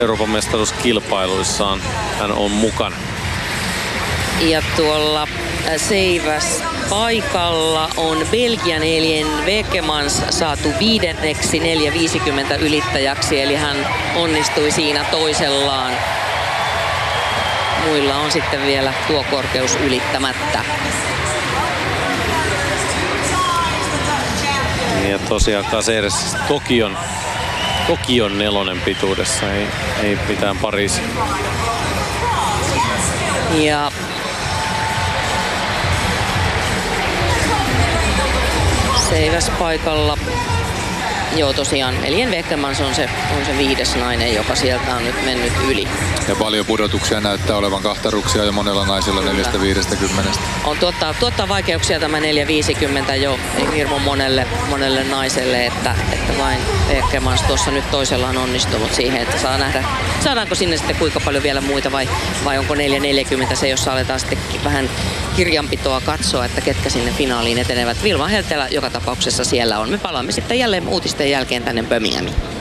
Euroopan mestaruuskilpailuissaan hän on mukana. Ja tuolla seiväs paikalla on Belgian Elien Wekemans saatu viidenneksi 4.50 ylittäjäksi, eli hän onnistui siinä toisellaan. Muilla on sitten vielä tuo korkeus ylittämättä. Ja tosiaan Caceres Tokion nelonen pituudessa, ei mitään Pariisi. Ja seiväs paikalla. Joo, tosiaan Elien Wekemans on se viides nainen, joka sieltä on nyt mennyt yli. Ja paljon pudotuksia näyttää olevan, kahtaruksia jo monella naisella 4.50. On tuottaa vaikeuksia tämä 4.50 jo hirmu monelle naiselle, että vain Wekemans tuossa nyt toisella on onnistunut siihen, että saa nähdä, saadaanko sinne sitten kuinka paljon vielä muita vai onko 4.40 se, jossa aletaan sitten vähän kirjanpitoa katsoa, että ketkä sinne finaaliin etenevät. Vilma Heltelä joka tapauksessa siellä on. Me palaamme sitten jälleen uutisten jälkeen tänne Birminghamiin.